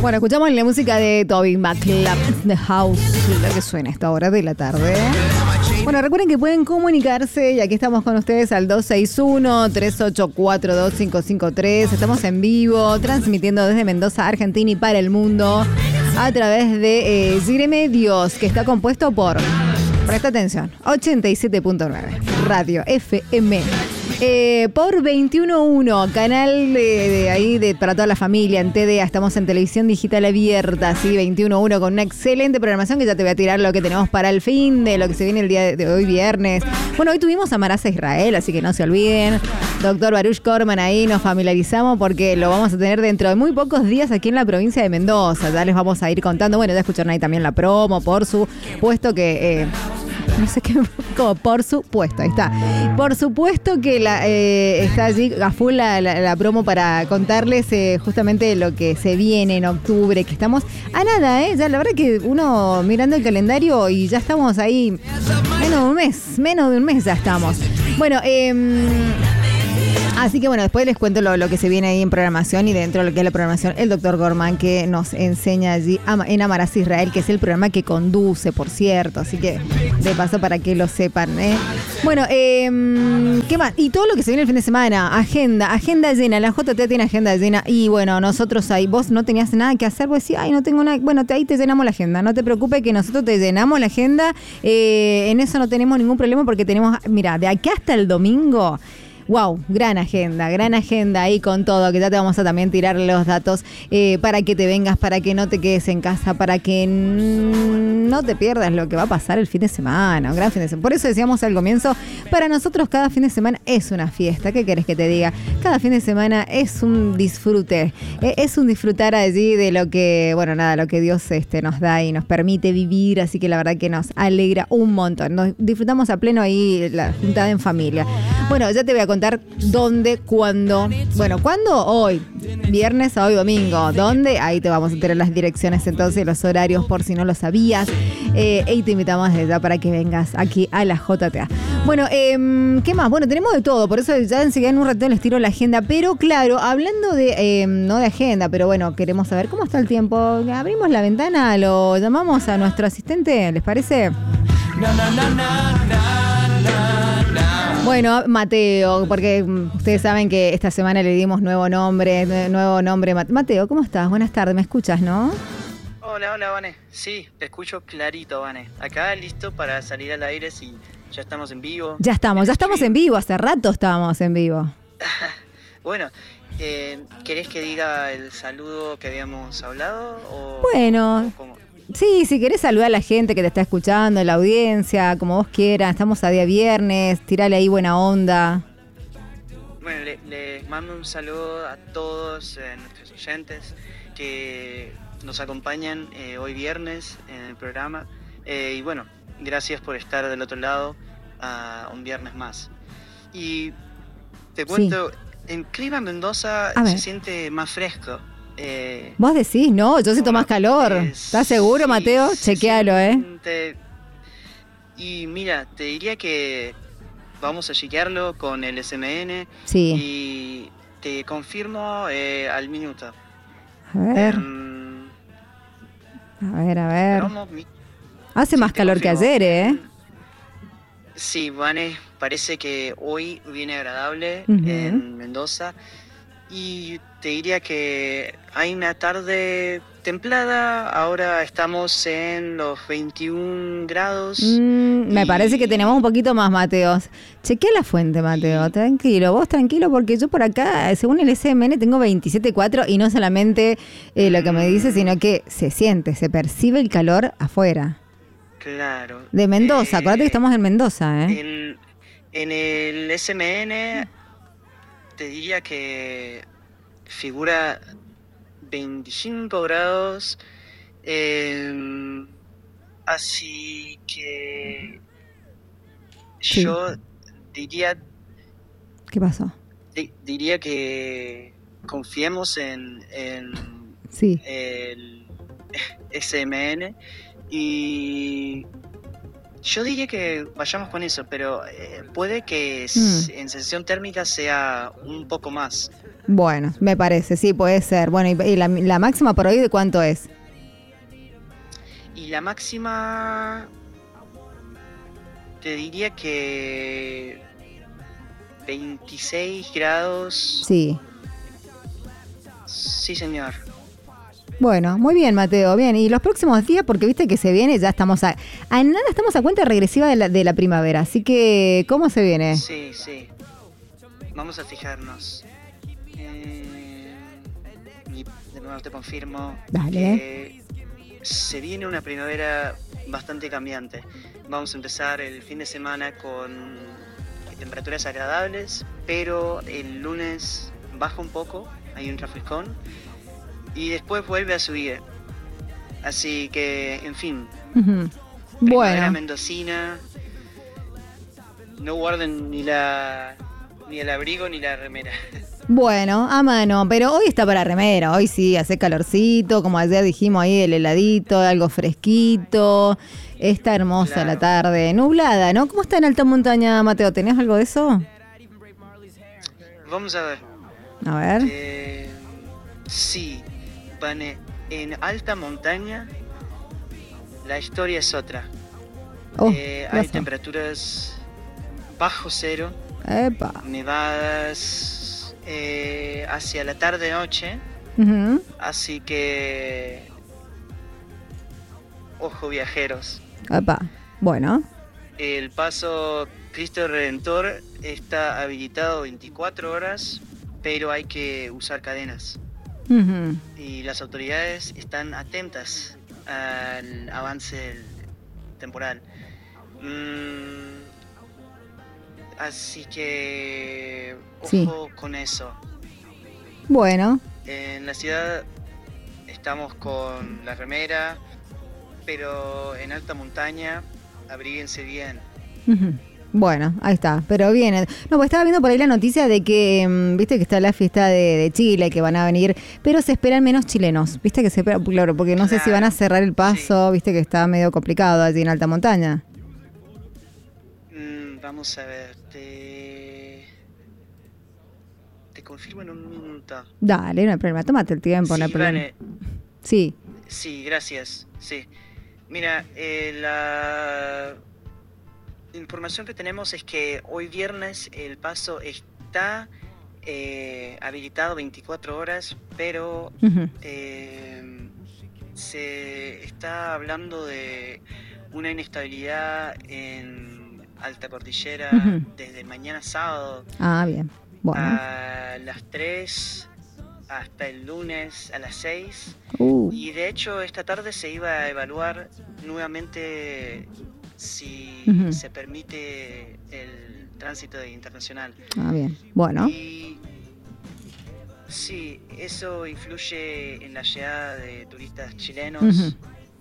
Bueno, escuchamos la música de Toby McClap, The House, la que suena a esta hora de la tarde. Bueno, recuerden que pueden comunicarse y aquí estamos con ustedes al 261-384-2553. Estamos en vivo, transmitiendo desde Mendoza, Argentina y para el mundo a través de Gire Medios, que está compuesto por, presta atención, 87.9, Radio FM. Por 21.1, canal de ahí para toda la familia en TDA. Estamos en televisión digital abierta, ¿sí? 21.1 con una excelente programación que ya te voy a tirar lo que tenemos para el fin de lo que se viene el día de hoy, viernes. Bueno, hoy tuvimos a Marasa Israel, así que no se olviden. Doctor Baruch Korman, ahí nos familiarizamos porque lo vamos a tener dentro de muy pocos días aquí en la provincia de Mendoza. Ya les vamos a ir contando. Bueno, ya escucharon ahí también la promo, por supuesto que... no sé qué, como por supuesto, ahí está. Por supuesto que está allí a full la promo para contarles justamente lo que se viene en octubre, que estamos a nada, ya la verdad que uno mirando el calendario y ya estamos ahí, menos de un mes ya estamos. Bueno, así que bueno, después les cuento lo que se viene ahí en programación y dentro de lo que es la programación, el doctor Gorman que nos enseña allí en Amarás Israel, que es el programa que conduce, por cierto, así que de paso para que lo sepan. Bueno, ¿qué más? Y todo lo que se viene el fin de semana, agenda llena, la JT tiene agenda llena y bueno, nosotros ahí, vos no tenías nada que hacer, vos decís, ay, no tengo nada, bueno, ahí te llenamos la agenda, no te preocupes que nosotros te llenamos la agenda, en eso no tenemos ningún problema porque tenemos, mira, de aquí hasta el domingo. Wow, gran agenda ahí con todo, que ya te vamos a también tirar los datos para que te vengas, para que no te quedes en casa, para que no te pierdas lo que va a pasar el fin de semana, un gran fin de semana. Por eso decíamos al comienzo, para nosotros cada fin de semana es una fiesta, ¿qué querés que te diga? Cada fin de semana es un disfrute, es un disfrutar allí de lo que, bueno, nada, lo que Dios nos da y nos permite vivir, así que la verdad que nos alegra un montón, nos disfrutamos a pleno ahí la juntada en familia. Bueno, ya te voy a contar dónde, cuándo. Bueno, ¿cuándo? Hoy. Viernes a hoy domingo. ¿Dónde? Ahí te vamos a tener las direcciones, entonces, los horarios, por si no lo sabías. Y te invitamos desde ya para que vengas aquí a la JTA. Bueno, ¿qué más? Bueno, tenemos de todo, por eso ya enseguida en un ratito les tiro la agenda. Pero claro, hablando de, no de agenda, pero bueno, queremos saber cómo está el tiempo. Abrimos la ventana, lo llamamos a nuestro asistente, ¿les parece? Bueno, Mateo, porque ustedes saben que esta semana le dimos nuevo nombre. Mateo, ¿cómo estás? Buenas tardes, ¿me escuchas, no? Hola, Vane. Sí, te escucho clarito, Vane. Acá listo para salir al aire si ya estamos en vivo. Ya estamos en vivo, hace rato estábamos en vivo. Bueno, ¿querés que diga el saludo que habíamos hablado? Bueno... Sí, si querés saludar a la gente que te está escuchando, la audiencia, como vos quieras. Estamos a día viernes, tirale ahí buena onda. Bueno, les mando un saludo a todos nuestros oyentes que nos acompañan hoy viernes en el programa. Y bueno, gracias por estar del otro lado a un viernes más. Y te cuento, en clima en Mendoza se siente más fresco. Vos decís, no, yo siento más calor. ¿Estás seguro, Mateo? Chequealo, Y mira, te diría que vamos a chequearlo con el SMN. Sí. Y te confirmo al minuto. A ver. A ver. Hace más calor que ayer, Sí, Vane, parece que hoy viene agradable en Mendoza. Y te diría que hay una tarde templada, ahora estamos en los 21 grados. Me parece que tenemos un poquito más, Mateo. Chequea la fuente, Mateo, tranquilo, vos tranquilo, porque yo por acá, según el SMN, tengo 27,4 y no solamente lo que me dice, sino que se siente, se percibe el calor afuera. Claro. De Mendoza, acuérdate que estamos en Mendoza, En el SMN... te diría que figura 25 grados, así que sí. Yo diría... ¿Qué pasó? Diría que confiemos en sí. el SMN y Yo diría que vayamos con eso, pero puede que en sensación térmica sea un poco más. Bueno, me parece, sí, puede ser. Bueno, ¿y la máxima por hoy de cuánto es? Y la máxima, te diría que 26 grados. Sí. Sí, señor. Bueno, muy bien, Mateo, bien. Y los próximos días, porque viste que se viene, ya estamos a nada, estamos a cuenta regresiva de la primavera. Así que, ¿cómo se viene? Sí, sí. Vamos a fijarnos. Y de nuevo te confirmo. Dale. Que se viene una primavera bastante cambiante. Vamos a empezar el fin de semana con temperaturas agradables, pero el lunes baja un poco, hay un refrescón. Y después vuelve a subir. Así que, en fin. Uh-huh. Primavera Bueno. mendocina. No guarden ni el abrigo ni la remera. Bueno, a mano, pero hoy está para remera, hoy sí, hace calorcito, como ayer dijimos ahí, el heladito, algo fresquito, está hermosa Claro. la tarde, nublada, ¿no? ¿Cómo está en alta montaña, Mateo? ¿Tenés algo de eso? Vamos a ver. A ver. Sí, Vane, en alta montaña la historia es otra. Hay temperaturas bajo cero, Epa. nevadas hacia la tarde-noche, así que ojo viajeros. Epa. Bueno. El paso Cristo Redentor está habilitado 24 horas, pero hay que usar cadenas. Y las autoridades están atentas al avance temporal. Así que ojo con eso. Bueno. En la ciudad estamos con la remera, pero en alta montaña abríguense bien. Bueno, ahí está, pero viene. No, pues estaba viendo por ahí la noticia de que, viste que está la fiesta de Chile, que van a venir, pero se esperan menos chilenos, viste que se espera, claro, porque no sé si van a cerrar el paso, sí. Viste que está medio complicado allí en alta montaña. Vamos a ver, te confirmo en un minuto. Dale, no hay problema, tómate el tiempo, Sí, no hay problema. Vane. Sí. Sí, gracias, sí. Mira, la información que tenemos es que hoy viernes el paso está habilitado 24 horas, pero se está hablando de una inestabilidad en alta cordillera desde mañana sábado Bien. Bueno. A las 3 hasta el lunes a las 6. Y de hecho esta tarde se iba a evaluar nuevamente si se permite el tránsito internacional. Bien. Bueno. Y sí, eso influye en la llegada de turistas chilenos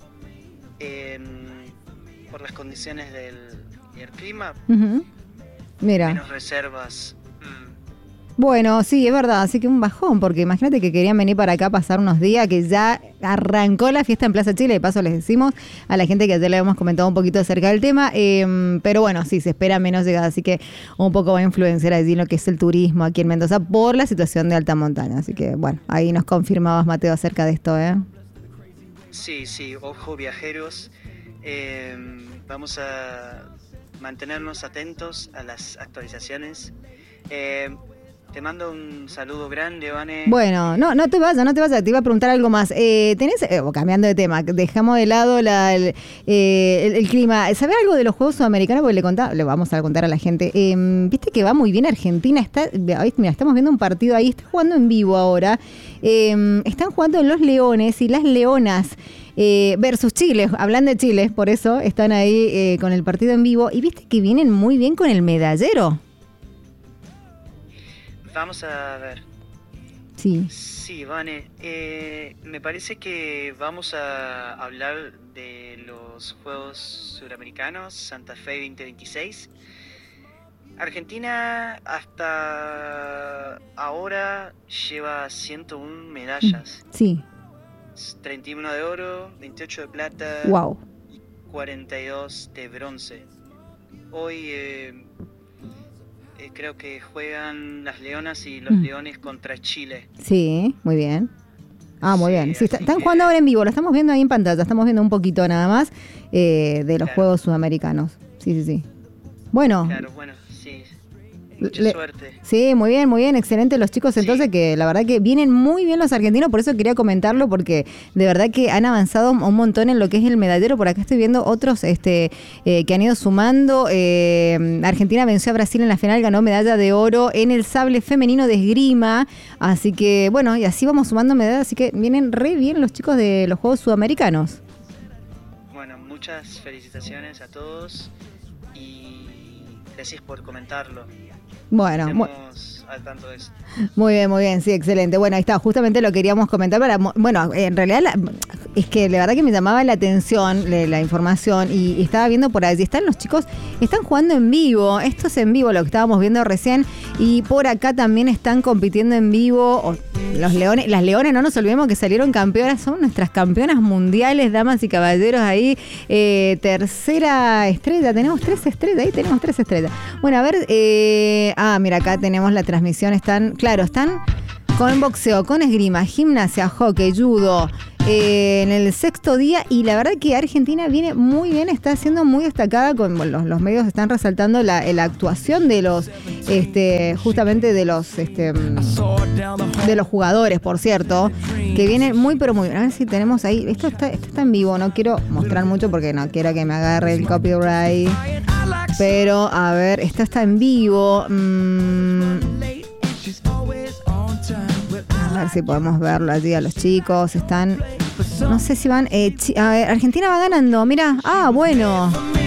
por las condiciones del clima. Mira. Menos reservas. Bueno, sí, es verdad, así que un bajón, porque imagínate que querían venir para acá a pasar unos días, que ya arrancó la fiesta en Plaza Chile, de paso les decimos a la gente que ayer le habíamos comentado un poquito acerca del tema, pero bueno, sí, se espera menos llegada, así que un poco va a influenciar allí lo que es el turismo aquí en Mendoza por la situación de alta montaña, así que bueno, ahí nos confirmabas, Mateo, acerca de esto, ¿eh? Sí, ojo viajeros, vamos a mantenernos atentos a las actualizaciones. Te mando un saludo grande, Vane. Bueno, no te vayas, te iba a preguntar algo más. ¿Tenés, cambiando de tema, dejamos de lado el clima, ¿sabés algo de los Juegos Sudamericanos? Porque le vamos a contar a la gente. Viste que va muy bien Argentina, mira, estamos viendo un partido ahí, está jugando en vivo ahora. Están jugando los Leones y las Leonas. Versus Chile, hablan de Chile, por eso están ahí con el partido en vivo. Y viste que vienen muy bien con el medallero. Vamos a ver. Sí, Vane. Me parece que vamos a hablar de los Juegos Suramericanos Santa Fe 2026. Argentina hasta ahora lleva 101 medallas. Sí. 31 de oro, 28 de plata. Wow. 42 de bronce. Hoy creo que juegan las Leonas y los Leones contra Chile. Sí, muy bien. Muy bien. Sí, están que... jugando ahora en vivo, lo estamos viendo ahí en pantalla, estamos viendo un poquito nada más de los Juegos Sudamericanos. Sí. Bueno. Claro, bueno, sí. Mucha suerte. Sí, muy bien, excelente los chicos. Entonces, que la verdad que vienen muy bien los argentinos, por eso quería comentarlo, porque de verdad que han avanzado un montón en lo que es el medallero. Por acá estoy viendo otros que han ido sumando. Argentina venció a Brasil en la final, ganó medalla de oro en el sable femenino de esgrima. Así que, bueno, y así vamos sumando medallas, así que vienen re bien los chicos de los Juegos Sudamericanos. Bueno, muchas felicitaciones a todos y gracias por comentarlo. Bueno, al tanto de eso. Muy bien, sí, excelente. Bueno, ahí está, justamente lo queríamos comentar bueno, en realidad es que la verdad que me llamaba la atención la información y estaba viendo por allí, están los chicos, están jugando en vivo, esto es en vivo lo que estábamos viendo recién, y por acá también están compitiendo en vivo las Leones, no nos olvidemos que salieron campeonas, son nuestras campeonas mundiales, damas y caballeros ahí, tercera estrella, tenemos 3 estrellas. Bueno, a ver, mira, acá tenemos la transmisión, están con boxeo, con esgrima, gimnasia, hockey, judo, en el 6º día, y la verdad que Argentina viene muy bien, está siendo muy destacada, con los medios están resaltando la actuación de los justamente de los jugadores, por cierto, que vienen muy pero muy bien. A ver si tenemos ahí, esto está en vivo, no quiero mostrar mucho porque no quiero que me agarre el copyright, pero a ver, esto está en vivo. A ver si podemos verlo allí a los chicos. Están, no sé si van. A ver, Argentina va ganando. Mira, bueno.